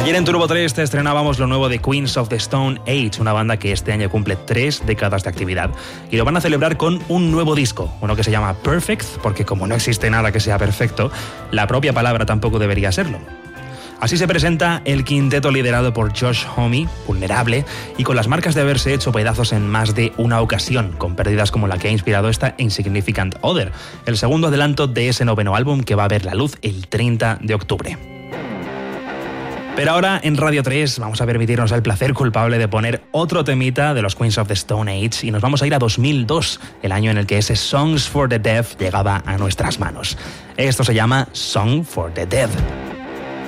Ayer en Turbo 3 te estrenábamos lo nuevo de Queens of the Stone Age, una banda que este año cumple 3 décadas de actividad y lo van a celebrar con un nuevo disco, uno que se llama Perfect, porque como no existe nada que sea perfecto, la propia palabra tampoco debería serlo. Así se presenta el quinteto liderado por Josh Homme, vulnerable, y con las marcas de haberse hecho pedazos en más de una ocasión, con pérdidas como la que ha inspirado esta Insignificant Other, el segundo adelanto de ese noveno álbum que va a ver la luz el 30 de octubre. Pero ahora en Radio 3 vamos a permitirnos el placer culpable de poner otro temita de los Queens of the Stone Age y nos vamos a ir a 2002, el año en el que ese Songs for the Deaf llegaba a nuestras manos. Esto se llama Song for the Dead.